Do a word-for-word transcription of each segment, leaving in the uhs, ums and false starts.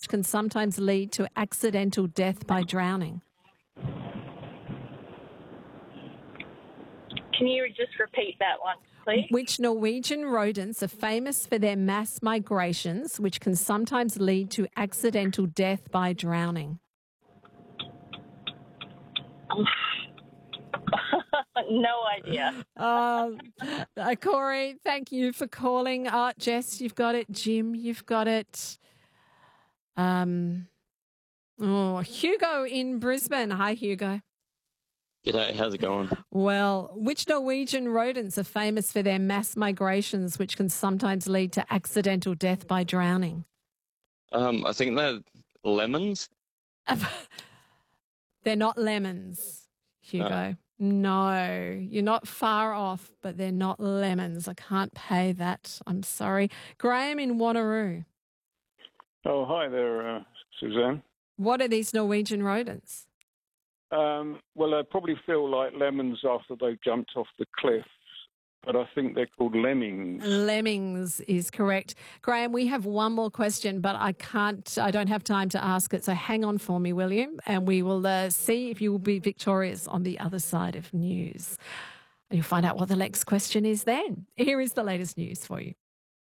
which can sometimes lead to accidental death by drowning? Can you just repeat that one, please? Which Norwegian rodents are famous for their mass migrations, which can sometimes lead to accidental death by drowning? No idea. Um, uh, Corey, thank you for calling. Uh, Jess, you've got it. Jim, you've got it. Um, oh, Hugo in Brisbane. Hi, Hugo. G'day, how's it going? Well, which Norwegian rodents are famous for their mass migrations, which can sometimes lead to accidental death by drowning? Um, I think they're lemons. They're not lemons, Hugo. No. no, you're not far off, but they're not lemons. I can't pay that. I'm sorry. Graham in Wanneroo. Oh, hi there, uh, Suzanne. What are these Norwegian rodents? Um, well, they probably feel like lemons after they've jumped off the cliff, but I think they're called lemmings. Lemmings is correct. Graham, we have one more question, but I can't, I don't have time to ask it, so hang on for me, will you? And we will uh, see if you will be victorious on the other side of news. And you'll find out what the next question is then. Here is the latest news for you.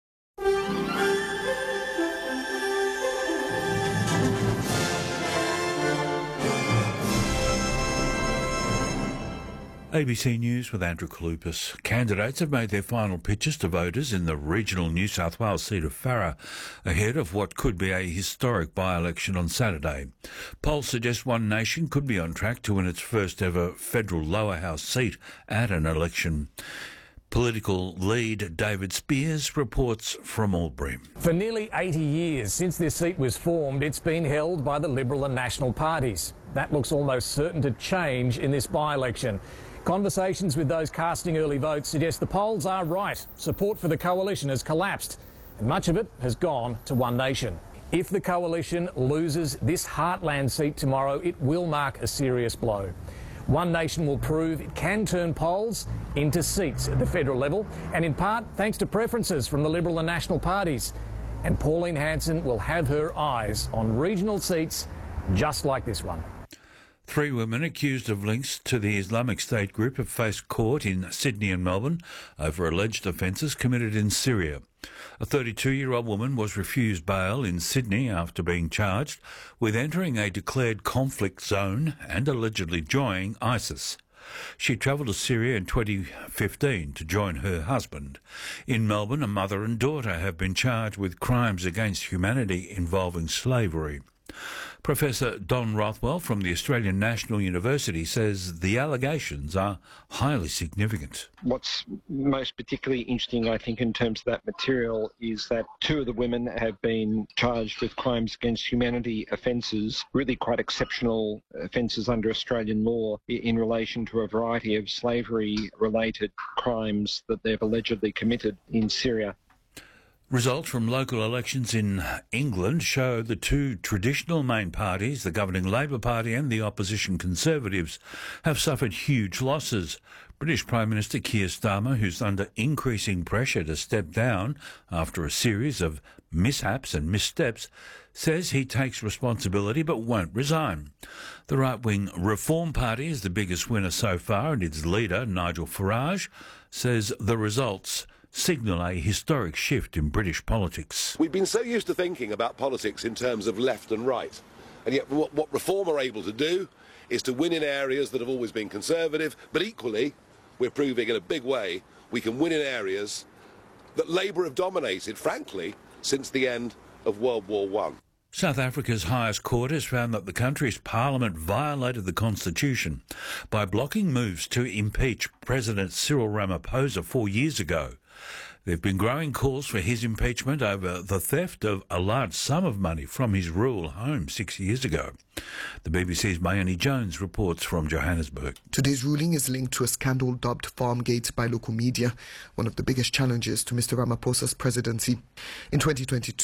A B C News with Andrew Kalupas. Candidates have made their final pitches to voters in the regional New South Wales seat of Farrer, ahead of what could be a historic by-election on Saturday. Polls suggest One Nation could be on track to win its first ever federal lower house seat at an election. Political lead David Spears reports from Albury. For nearly eighty years since this seat was formed, it's been held by the Liberal and National parties. That looks almost certain to change in this by-election. Conversations with those casting early votes suggest the polls are right. Support for the coalition has collapsed, and much of it has gone to One Nation. If the coalition loses this heartland seat tomorrow, it will mark a serious blow. One Nation will prove it can turn polls into seats at the federal level, and in part thanks to preferences from the Liberal and National parties. And Pauline Hanson will have her eyes on regional seats just like this one. Three women accused of links to the Islamic State group have faced court in Sydney and Melbourne over alleged offences committed in Syria. A thirty-two-year-old woman was refused bail in Sydney after being charged with entering a declared conflict zone and allegedly joining ISIS. She travelled to Syria in twenty fifteen to join her husband. In Melbourne, a mother and daughter have been charged with crimes against humanity involving slavery. Professor Don Rothwell from the Australian National University says the allegations are highly significant. What's most particularly interesting, I think, in terms of that material is that two of the women have been charged with crimes against humanity offences, really quite exceptional offences under Australian law in relation to a variety of slavery-related crimes that they've allegedly committed in Syria. Results from local elections in England show the two traditional main parties, the governing Labor Party and the opposition Conservatives, have suffered huge losses. British Prime Minister Keir Starmer, who's under increasing pressure to step down after a series of mishaps and missteps, says he takes responsibility but won't resign. The right-wing Reform Party is the biggest winner so far, and its leader, Nigel Farage, says the results signal a historic shift in British politics. We've been so used to thinking about politics in terms of left and right, and yet what, what Reform are able to do is to win in areas that have always been conservative, but equally we're proving in a big way we can win in areas that Labour have dominated, frankly, since the end of World War One. South Africa's highest court has found that the country's parliament violated the constitution by blocking moves to impeach President Cyril Ramaphosa four years ago. There have been growing calls for his impeachment over the theft of a large sum of money from his rural home six years ago. The B B C's Mayoni Jones reports from Johannesburg. Today's ruling is linked to a scandal dubbed Farmgate by local media, one of the biggest challenges to Mister Ramaphosa's presidency. In twenty twenty-two,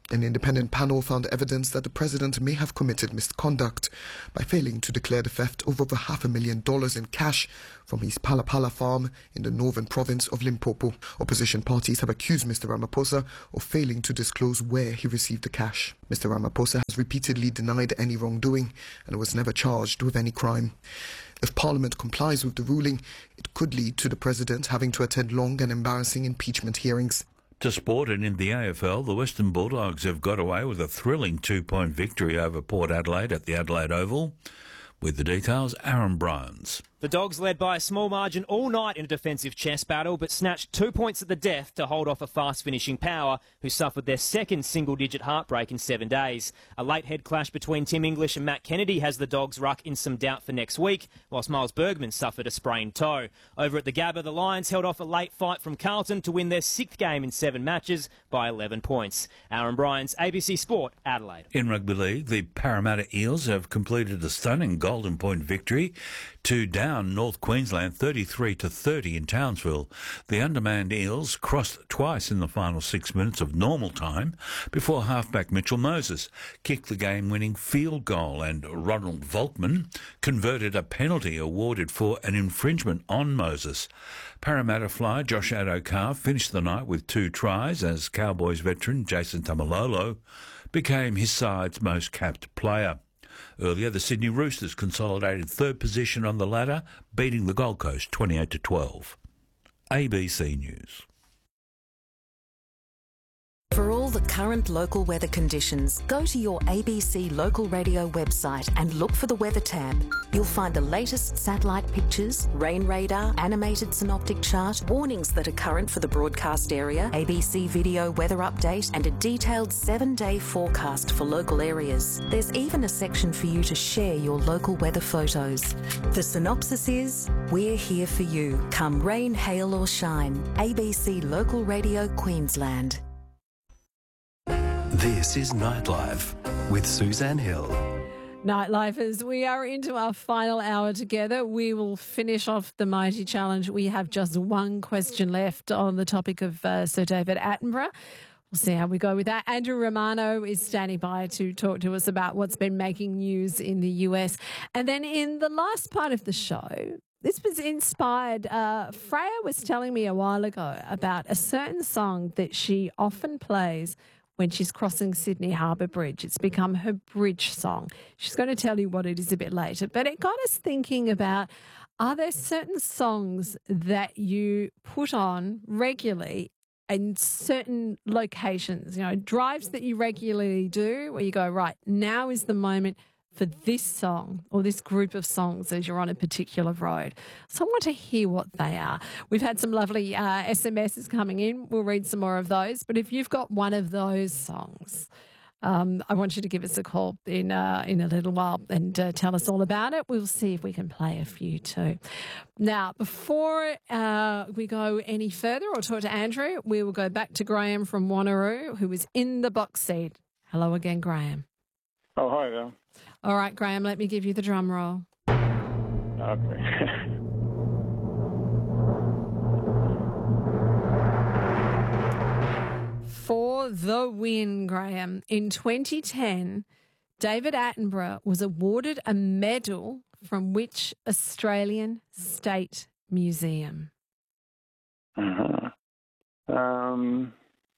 An independent panel found evidence that the president may have committed misconduct by failing to declare the theft of over half a million dollars in cash from his Palapala farm in the northern province of Limpopo. Opposition parties have accused Mister Ramaphosa of failing to disclose where he received the cash. Mister Ramaphosa has repeatedly denied any wrongdoing and was never charged with any crime. If Parliament complies with the ruling, it could lead to the president having to attend long and embarrassing impeachment hearings. To sport, and in the A F L, the Western Bulldogs have got away with a thrilling two-point victory over Port Adelaide at the Adelaide Oval. With the details, Aaron Bryans. The Dogs led by a small margin all night in a defensive chess battle, but snatched two points at the death to hold off a fast-finishing Power, who suffered their second single-digit heartbreak in seven days. A late head clash between Tim English and Matt Kennedy has the Dogs' ruck in some doubt for next week, whilst Miles Bergman suffered a sprained toe. Over at the Gabba, the Lions held off a late fight from Carlton to win their sixth game in seven matches by eleven points. Aaron Bryans, A B C Sport, Adelaide. In Rugby League, the Parramatta Eels have completed a stunning Golden Point victory to down North Queensland thirty-three to thirty in Townsville. The undermanned Eels crossed twice in the final six minutes of normal time before halfback Mitchell Moses kicked the game-winning field goal, and Ronald Volkman converted a penalty awarded for an infringement on Moses. Parramatta flyer Josh Addo-Carr finished the night with two tries as Cowboys veteran Jason Tamalolo became his side's most capped player. Earlier, the Sydney Roosters consolidated third position on the ladder, beating the Gold Coast twenty-eight to twelve. A B C News. For all the current local weather conditions, go to your A B C local radio website and look for the weather tab. You'll find the latest satellite pictures, rain radar, animated synoptic chart, warnings that are current for the broadcast area, A B C video weather update, and a detailed seven-day forecast for local areas. There's even a section for you to share your local weather photos. The synopsis is, we're here for you. Come rain, hail or shine. A B C Local Radio Queensland. This is Nightlife with Suzanne Hill. Nightlifers, we are into our final hour together. We will finish off the Mighty Challenge. We have just one question left on the topic of uh, Sir David Attenborough. We'll see how we go with that. Andrew Romano is standing by to talk to us about what's been making news in the U S. And then in the last part of the show, this was inspired. Uh, Freya was telling me a while ago about a certain song that she often plays when she's crossing Sydney Harbour Bridge. It's become her bridge song. She's going to tell you what it is a bit later. But it got us thinking about, are there certain songs that you put on regularly in certain locations, you know, drives that you regularly do where you go, right, now is the moment for this song or this group of songs as you're on a particular road. So I want to hear what they are. We've had some lovely uh, S M Ses coming in. We'll read some more of those. But if you've got one of those songs, um, I want you to give us a call in uh, in a little while and uh, tell us all about it. We'll see if we can play a few too. Now, before uh, we go any further or talk to Andrew, we will go back to Graham from Wanneroo, who is in the box seat. Hello again, Graham. Oh, hi there. All right, Graham, let me give you the drum roll. Okay. For the win, Graham. In twenty ten, David Attenborough was awarded a medal from which Australian state museum? Uh-huh. Um...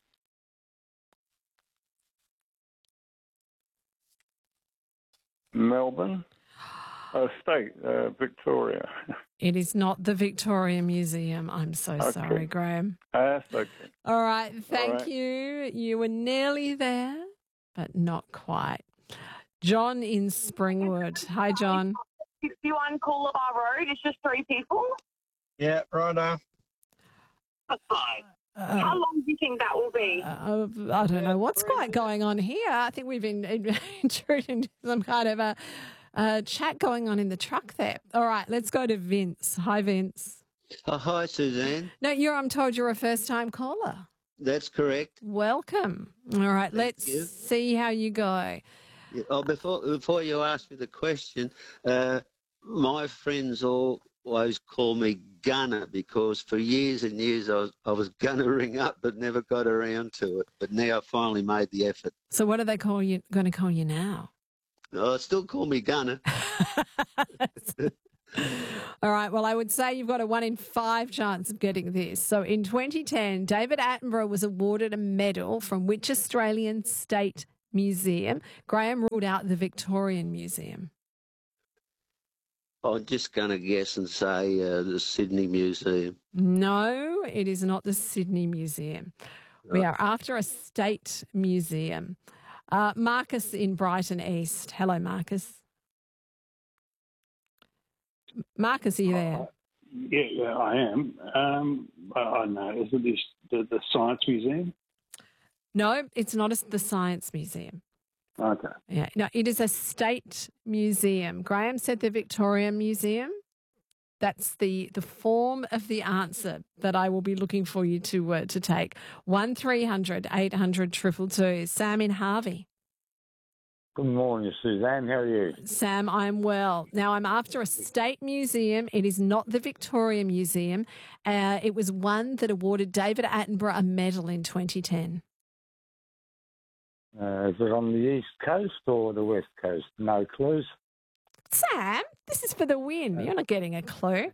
Melbourne, uh, state, uh, Victoria. It is not the Victoria Museum. I'm so Okay. sorry, Graham. Uh, that's okay. All right, thank All right. you. You were nearly there, but not quite. John in Springwood. Hi, John. sixty-one Coolabah Road. It's just three people. Yeah, righto. That's fine. How long do you think that will be? Uh, I don't know what's quite going on here. I think we've been intruded into some kind of a, a chat going on in the truck there. All right, let's go to Vince. Hi, Vince. Oh, hi, Suzanne. No, you're. I'm told you're a first-time caller. That's correct. Welcome. All right, Thank let's you. see how you go. Yeah, oh, before before you ask me the question, uh, my friends all always call me Gunner because for years and years I was, I was going to ring up but never got around to it. But now I finally made the effort. So what are they call you? Going to call you now? Oh, still call me Gunner. All right. Well, I would say you've got a one in five chance of getting this. So in twenty ten, David Attenborough was awarded a medal from which Australian state museum? Graham ruled out the Victorian Museum. I'm just going to guess and say uh, the Sydney Museum. No, it is not the Sydney Museum. We are after a state museum. Uh, Marcus in Brighton East. Hello, Marcus. Marcus, are you there? Uh, yeah, yeah, I am. Um, I, I know. Is it this, the, the Science Museum? No, it's not a, the Science Museum. Okay. Yeah, no, it is a state museum. Graham said the Victoria Museum. That's the the form of the answer that I will be looking for you to uh, to take. One three hundred eight hundred triple two. Sam in Harvey. Good morning, Suzanne. How are you? Sam, I'm well. Now, I'm after a state museum. It is not the Victoria Museum. Uh, it was one that awarded David Attenborough a medal in twenty ten. Uh, is it on the East Coast or the West Coast? No clues. Sam, this is for the win. You're not getting a clue.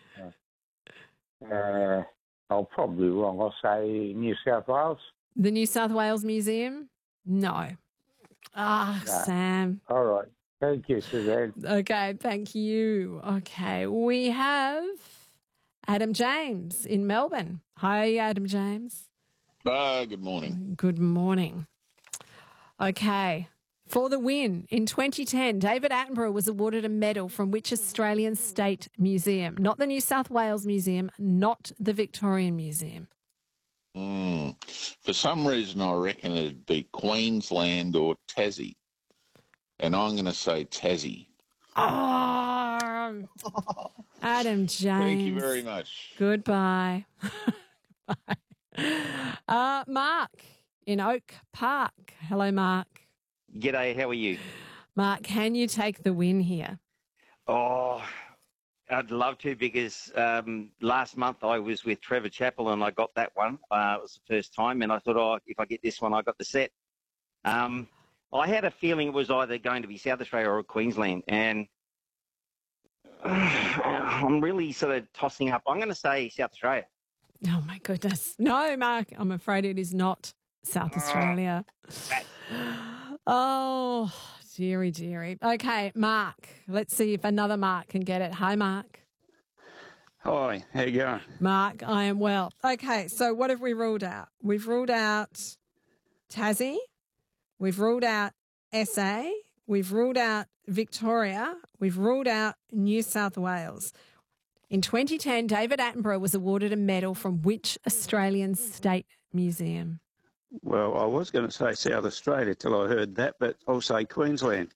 Uh, I'm probably wrong. I'll say New South Wales. The New South Wales Museum? No. Ah, No. Sam. All right. Thank you, Suzanne. Okay, thank you. Okay, we have Adam James in Melbourne. Hi, Adam James. Uh, good morning. Good morning. Okay, for the win, in twenty ten, David Attenborough was awarded a medal from which Australian state museum? Not the New South Wales Museum, not the Victorian Museum. Mm. For some reason, I reckon it'd be Queensland or Tassie. And I'm going to say Tassie. Oh, Adam James. Thank you very much. Goodbye. Goodbye. Uh, Mark in Oak Park. Hello, Mark. G'day, how are you? Mark, can you take the win here? Oh, I'd love to because um, last month I was with Trevor Chappell and I got that one. Uh, it was the first time and I thought, oh, if I get this one, I got the set. Um, I had a feeling it was either going to be South Australia or Queensland and uh, I'm really sort of tossing up. I'm going to say South Australia. Oh, my goodness. No, Mark, I'm afraid it is not South Australia. Oh, dearie, dearie. Okay, Mark, let's see if another Mark can get it. Hi, Mark. Hi, how you going? Mark, I am well. Okay, so what have we ruled out? We've ruled out Tassie. We've ruled out S A. We've ruled out Victoria. We've ruled out New South Wales. In twenty ten, David Attenborough was awarded a medal from which Australian state museum? Well, I was going to say South Australia till I heard that, but I'll say Queensland.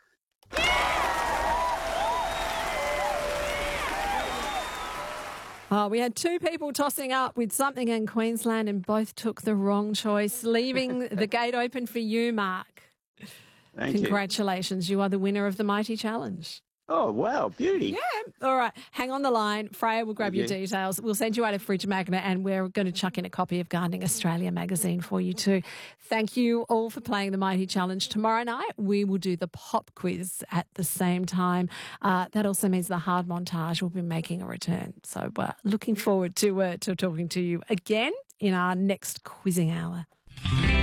Oh, we had two people tossing up with something in Queensland and both took the wrong choice, leaving the gate open for you, Mark. Thank you. Congratulations. You are the winner of the Mighty Challenge. Oh, wow, beauty. Yeah. All right. Hang on the line. Freya will grab your Okay. details. We'll send you out a fridge magnet and we're going to chuck in a copy of Gardening Australia magazine for you too. Thank you all for playing the Mighty Challenge. Tomorrow night we will do the pop quiz at the same time. Uh, that also means the hard montage will be making a return. So uh, looking forward to, uh, to talking to you again in our next quizzing hour.